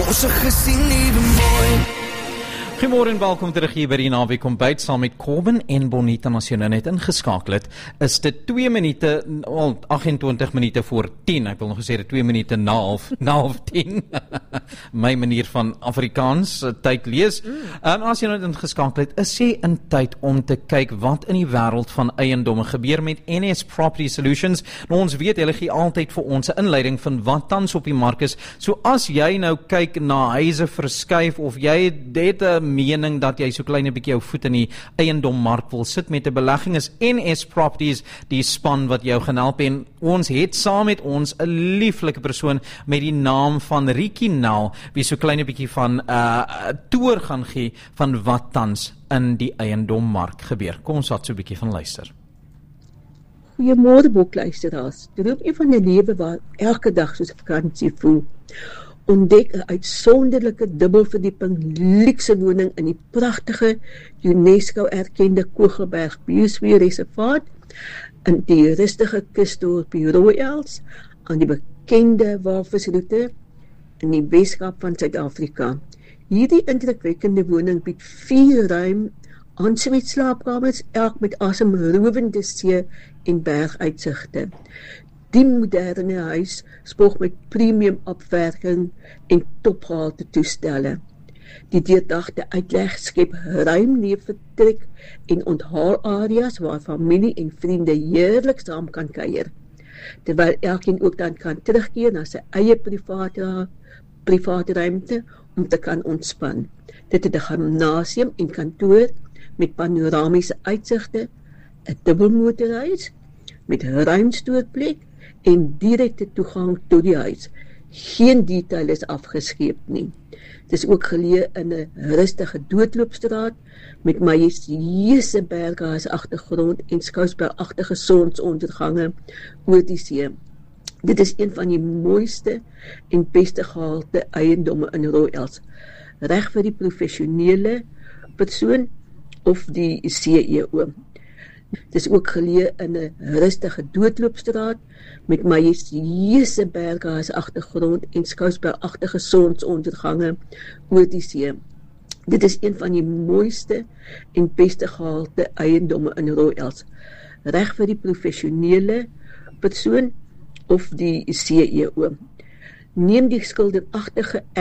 Ons gesien liewe mooi. Goeiemôre en welkom terug hier by die Naweek Ontbyt saam met Corbin en Bonita. As jy nou net ingeskakel het, is dit 2 minute, 28 minute voor 10. Ek wil nog gesê 2 minute na half 10. My manier van Afrikaans tyd lees. As jy nou net ingeskakel het, is jy in tyd om te kyk wat in die wêreld van eiendomme gebeur met NS Property Solutions. Nou, ons weet, hulle gee altyd vir ons 'n inleiding van wat tans op die mark is. So as jy nou kyk na huise verskuif of jy het 'n mening dat jy so klein 'n bietjie jou voet in die eiendommark wil sit met 'n belegging, is NS Properties die span wat jou gaan help. En ons het saam met ons 'n lieflike persoon met die naam van Ricky Nel, wie so klein 'n bietjie van toer gaan gee van wat tans in die eiendommark gebeur. Kom ons laat so 'n bietjie van luister. Goeiemôre boekluisteraars. Droom jy van 'n lewe waar elke dag soos 'n vakansie voel? Ontdek 'n uitsonderlike dubbelverdieping luukse woning in die pragtige UNESCO-erkende Kogelberg Biosfeerreservaat in die rustige kusdorpie Royals aan die bekende Walvisroete in die Weskaap van Suid-Afrika. Hierdie indrukwekkende woning bied 4 ruim ensuite slaapkamers, elk met asemrowende see en berguitsigte. Die moderne huis spog met premium opwerking en topgehalte toestelle. Die deurdagte uitleg skep ruim leefvertrek en onthaalareas waar familie en vriende heerlik saam kan kuier, terwyl elkeen ook dan kan terugkeer na sy eie private ruimte om te kan ontspan. Dit het 'n gimnasium en kantoor met panoramiese uitsigte, 'n dubbelmotorhuis met ruim stoorplek en direkte toegang tot die huis. Geen detail is afgeskeep nie. Dit is ook geleë in 'n rustige doodloopstraat met majestueuse berge as agtergrond en skouspelagtige sonsondergange oor die see. Dit is een van die mooiste en beste gehalte eiendomme in Royals, reg vir die professionele persoon of die CEO. Dit is ook geleë in 'n rustige doodloopstraat met majestueuse berge as agtergrond en skouspelagtige sonsondergange oor die see. Dit is een van die mooiste en beste gehalte eiendomme in Royals, reg vir die professionele persoon of die CEO. Neem die skilderagtige